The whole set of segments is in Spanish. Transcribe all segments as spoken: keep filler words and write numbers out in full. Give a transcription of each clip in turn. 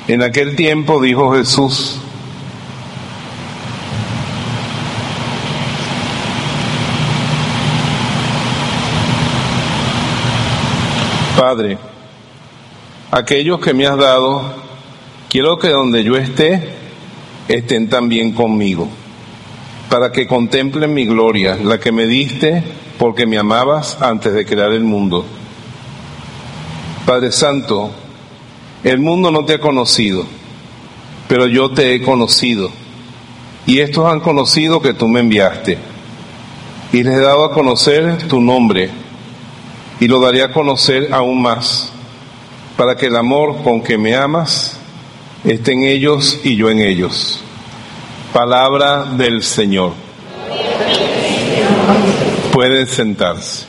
En aquel tiempo dijo Jesús: Padre, aquellos que me has dado, quiero que donde yo esté, estén también conmigo, para que contemplen mi gloria, la que me diste porque me amabas antes de crear el mundo. Padre Santo, el mundo no te ha conocido, pero yo te he conocido, y estos han conocido que tú me enviaste, y les he dado a conocer tu nombre, y lo daré a conocer aún más, para que el amor con que me amas esté en ellos y yo en ellos. Palabra del Señor. Pueden sentarse.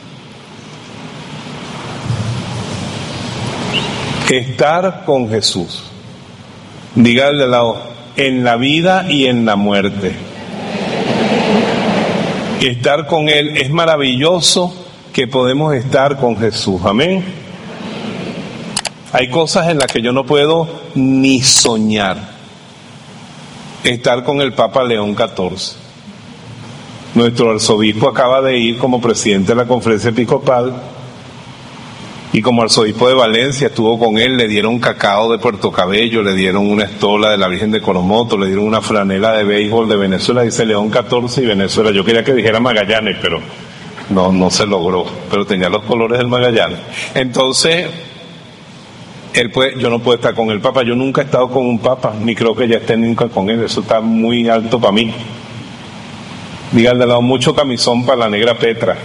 Estar con Jesús. Dígale al lado, en la vida y en la muerte. Estar con Él es maravilloso, que podemos estar con Jesús. Amén. Hay cosas en las que yo no puedo ni soñar. Estar con el Papa León catorce. Nuestro arzobispo acaba de ir como presidente de la conferencia episcopal, y como arzobispo de Valencia estuvo con él. Le dieron cacao de Puerto Cabello, le dieron una estola de la Virgen de Coromoto, le dieron una franela de béisbol de Venezuela, dice León catorce y Venezuela. Yo quería que dijera Magallanes, pero no, no se logró, pero tenía los colores del Magallanes. Entonces, él puede, yo no puedo estar con el Papa. Yo nunca he estado con un Papa, ni creo que ya esté nunca con él. Eso está muy alto para mí. Díganle al lado, mucho camisón para la negra Petra.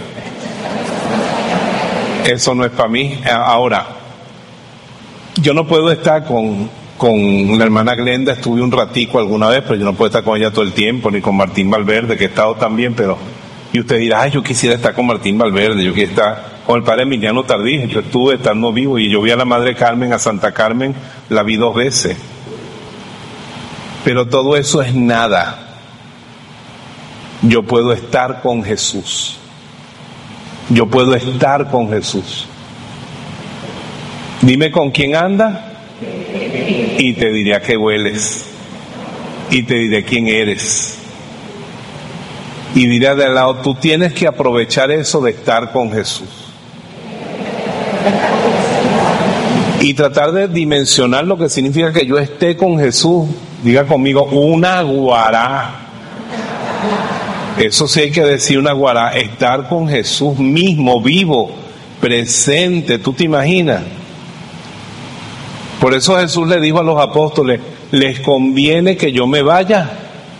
Eso no es para mí. Ahora, yo no puedo estar con, con la hermana Glenda. Estuve un ratico alguna vez, pero yo no puedo estar con ella todo el tiempo, ni con Martín Valverde, que he estado también, pero... Y usted dirá, ay, yo quisiera estar con Martín Valverde, yo quisiera estar con el padre Emiliano Tardí. Yo estuve estando vivo, y yo vi a la Madre Carmen, a Santa Carmen, la vi dos veces. Pero todo eso es nada. Yo puedo estar con Jesús. Yo puedo estar con Jesús. Dime con quién anda y te diré a qué hueles, y te diré quién eres. Y diré de al lado, tú tienes que aprovechar eso de estar con Jesús. Y tratar de dimensionar lo que significa que yo esté con Jesús. Diga conmigo, una guará. Eso sí hay que decir, una guará. Estar con Jesús mismo, vivo, presente. ¿Tú te imaginas? Por eso Jesús le dijo a los apóstoles, les conviene que yo me vaya,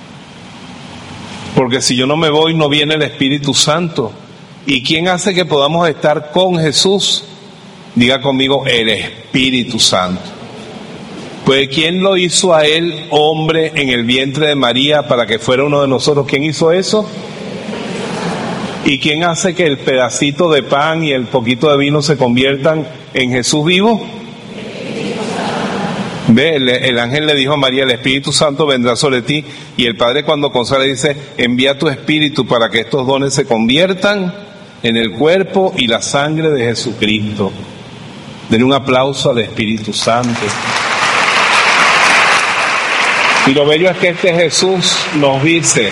porque si yo no me voy, no viene el Espíritu Santo. ¿Y quién hace que podamos estar con Jesús? Diga conmigo, el Espíritu Santo. Pues ¿quién lo hizo a él hombre en el vientre de María para que fuera uno de nosotros? ¿Quién hizo eso? ¿Y quién hace que el pedacito de pan y el poquito de vino se conviertan en Jesús vivo? Ve, el, el ángel le dijo a María, el Espíritu Santo vendrá sobre ti, y el Padre cuando consagra dice, envía tu Espíritu para que estos dones se conviertan en el cuerpo y la sangre de Jesucristo. Den un aplauso al Espíritu Santo. Y lo bello es que este Jesús nos dice,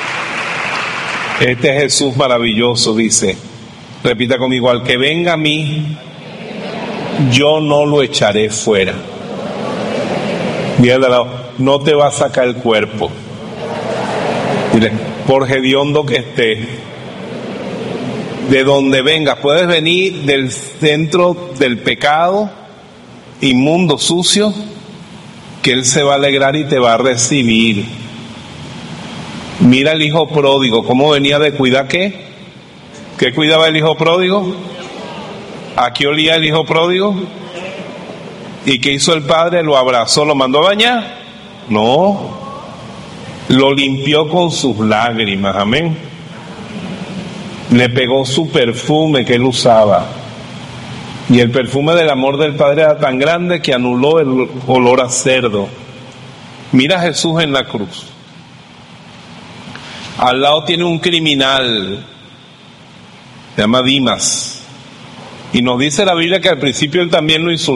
este Jesús maravilloso dice, repita conmigo, al que venga a mí, yo no lo echaré fuera. Mira de lado, no te va a sacar el cuerpo. Dile, por hediondo que esté, de donde vengas, puedes venir del centro del pecado, inmundo, sucio, que Él se va a alegrar y te va a recibir. Mira el hijo pródigo, cómo venía de cuidar qué. ¿Qué cuidaba el hijo pródigo? ¿A qué olía el hijo pródigo? ¿Y qué hizo el padre? ¿Lo abrazó? ¿Lo mandó a bañar? No. Lo limpió con sus lágrimas. Amén. Le pegó su perfume que él usaba. Y el perfume del amor del Padre era tan grande que anuló el olor a cerdo. Mira a Jesús en la cruz. Al lado tiene un criminal. Se llama Dimas. Y nos dice la Biblia que al principio él también lo insultó.